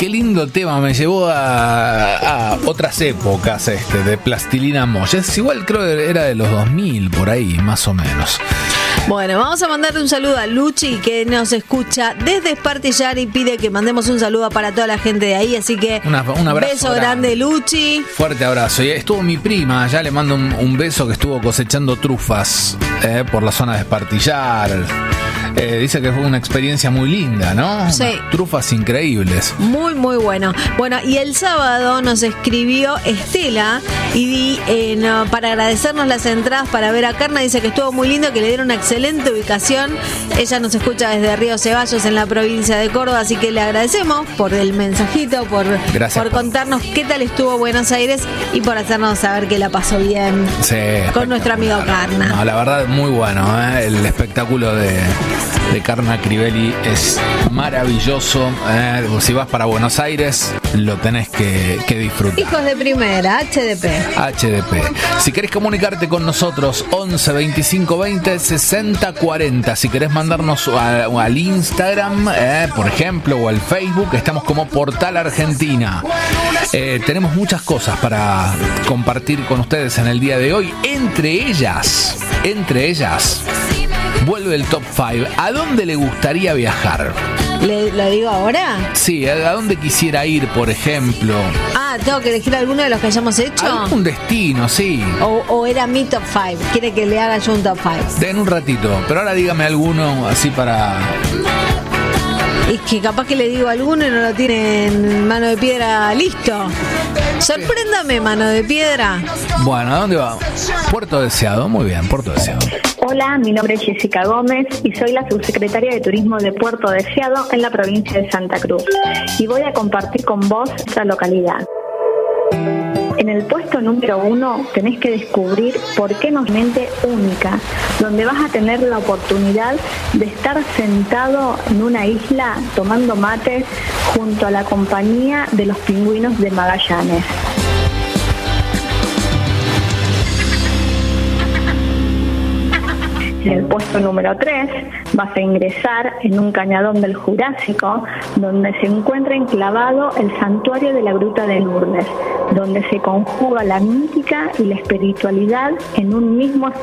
qué lindo tema, me llevó a otras épocas de Plastilina Mosh. Es igual, creo que era de los 2000, por ahí, más o menos. Bueno, vamos a mandarle un saludo a Luchi, que nos escucha desde Espartillar y pide que mandemos un saludo para toda la gente de ahí, así que un abrazo beso grande, Luchi. Fuerte abrazo. Y estuvo mi prima, ya le mando un beso, que estuvo cosechando trufas por la zona de Espartillar. Dice que fue una experiencia muy linda, ¿no? Sí. Unas trufas increíbles. Muy, muy bueno. Bueno, y el sábado nos escribió Estela y para agradecernos las entradas para ver a Carna, dice que estuvo muy lindo, que le dieron una excelente ubicación. Ella nos escucha desde Río Ceballos, en la provincia de Córdoba, así que le agradecemos por el mensajito, por contarnos qué tal estuvo Buenos Aires y por hacernos saber que la pasó bien con nuestro amigo Carna. No, la verdad, muy bueno, el espectáculo de Carna Crivelli es maravilloso. Si vas para Buenos Aires, lo tenés que disfrutar. Hijos de primera, HDP. Si querés comunicarte con nosotros, 11 25 20 60 40. Si querés mandarnos al Instagram, por ejemplo, o al Facebook, estamos como Portal Argentina. Tenemos muchas cosas para compartir con ustedes en el día de hoy. Entre ellas, vuelve el Top 5. ¿A dónde le gustaría viajar? ¿Lo digo ahora? Sí, ¿a dónde quisiera ir, por ejemplo? ¿Tengo que elegir alguno de los que hayamos hecho? Algún destino, sí. ¿O era mi Top 5? ¿Quiere que le haga yo un Top 5? En un ratito, pero ahora dígame alguno así para... Es que capaz que le digo alguno y no lo tiene en Mano de Piedra listo. Sorpréndame, Mano de Piedra. Bueno, ¿a dónde va? Puerto Deseado, muy bien, Puerto Deseado. Hola, mi nombre es Jessica Gómez y soy la subsecretaria de Turismo de Puerto Deseado en la provincia de Santa Cruz. Y voy a compartir con vos nuestra localidad. En el puesto número 1 tenés que descubrir por qué nos mente única, donde vas a tener la oportunidad de estar sentado en una isla tomando mates junto a la compañía de los pingüinos de Magallanes. En el puesto número 3 vas a ingresar en un cañadón del Jurásico, donde se encuentra enclavado el santuario de la Gruta de Lourdes, donde se conjuga la mística y la espiritualidad en un mismo